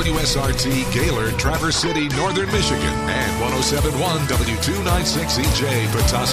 WSRT Gaylord, Traverse City, Northern Michigan, and 107.1 W296 EJ, Petoskey.